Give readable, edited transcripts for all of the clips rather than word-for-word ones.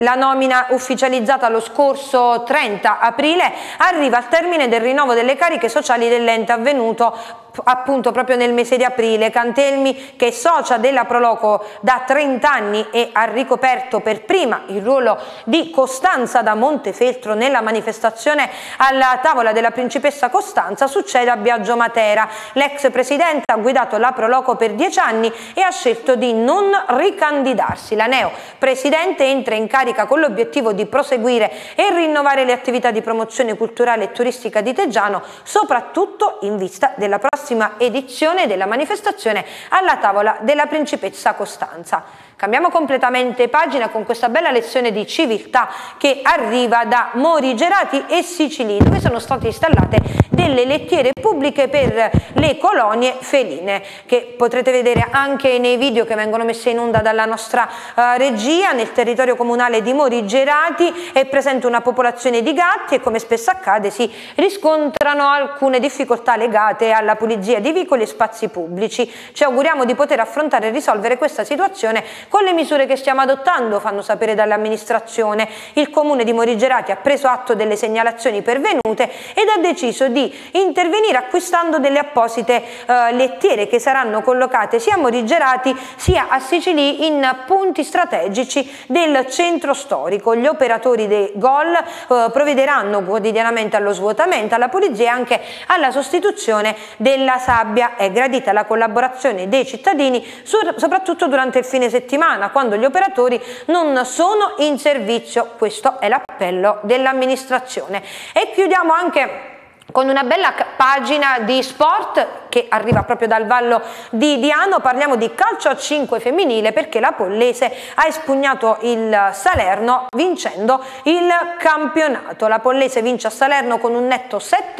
La nomina ufficializzata lo scorso 30 aprile arriva al termine del rinnovo delle cariche sociali dell'ente avvenuto appunto proprio nel mese di aprile. Cantelmi, che è socia della Proloco da 30 anni e ha ricoperto per prima il ruolo di Costanza da Montefeltro nella manifestazione alla tavola della principessa Costanza, succede a Biagio Matera. L'ex presidente ha guidato la Proloco per 10 anni e ha scelto di non ricandidarsi. La neo presidente entra in carica con l'obiettivo di proseguire e rinnovare le attività di promozione culturale e turistica di Teggiano, soprattutto in vista della prossima edizione della manifestazione alla tavola della principessa Costanza. Cambiamo completamente pagina con questa bella lezione di civiltà che arriva da Morigerati e Sicilì, dove sono state installate delle lettiere pubbliche per le colonie feline, che potrete vedere anche nei video che vengono messi in onda dalla nostra regia. Nel territorio comunale di Morigerati è presente una popolazione di gatti e, come spesso accade, si riscontrano alcune difficoltà legate alla pulizia di vicoli e spazi pubblici. Ci auguriamo di poter affrontare e risolvere questa situazione con le misure che stiamo adottando, fanno sapere dall'amministrazione. Il comune di Morigerati ha preso atto delle segnalazioni pervenute ed ha deciso di intervenire acquistando delle apposite lettiere che saranno collocate sia a Morigerati sia a Sicilì in punti strategici del centro storico. Gli operatori dei GOL provvederanno quotidianamente allo svuotamento, alla pulizia e anche alla sostituzione della sabbia. È gradita la collaborazione dei cittadini soprattutto durante il fine settimana, quando gli operatori non sono in servizio. Questo è l'appello dell'amministrazione. E chiudiamo anche con una bella pagina di sport che arriva proprio dal Vallo di Diano. Parliamo di calcio a 5 femminile, perché la Pollese ha espugnato il Salerno vincendo il campionato. La Pollese vince a Salerno con un netto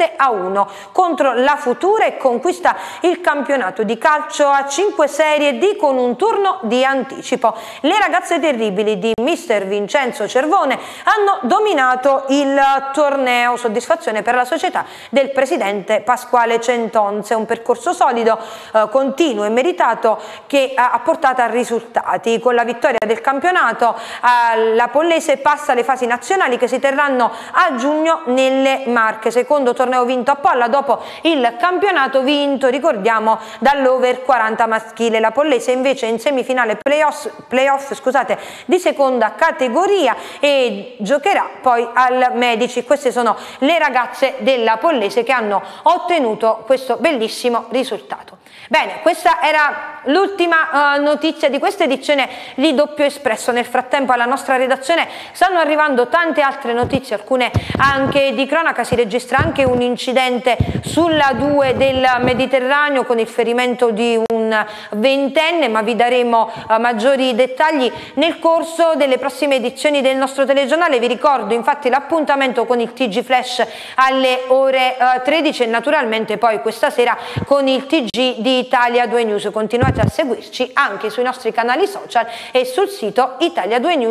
7-1 contro la Futura e conquista il campionato di calcio a 5 Serie D con un turno di anticipo. Le ragazze terribili di mister Vincenzo Cervone hanno dominato il torneo. Soddisfazione per la società del presidente Pasquale Centonze. Un percorso solido, continuo e meritato che ha portato a risultati. Con la vittoria del campionato la Pollese passa alle fasi nazionali che si terranno a giugno nelle Marche. Secondo torneo vinto a Polla dopo il campionato vinto, ricordiamo, dall'Over 40 maschile. La Pollese invece in semifinale playoff di seconda categoria e giocherà poi al Medici. Queste sono le ragazze della Pollese che hanno ottenuto questo bellissimo risultato. Bene, questa era l'ultima notizia di questa edizione di Doppio Espresso. Nel frattempo alla nostra redazione stanno arrivando tante altre notizie, alcune anche di cronaca. Si registra anche un incidente sulla 2 del Mediterraneo con il ferimento di un ventenne, ma vi daremo maggiori dettagli nel corso delle prossime edizioni del nostro telegiornale. Vi ricordo infatti l'appuntamento con il TG Flash alle ore 13 e naturalmente poi questa sera con il TG di Italia 2 News. Continuate a seguirci anche sui nostri canali social e sul sito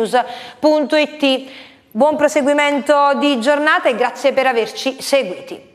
italia2news.it. Buon proseguimento di giornata e grazie per averci seguiti.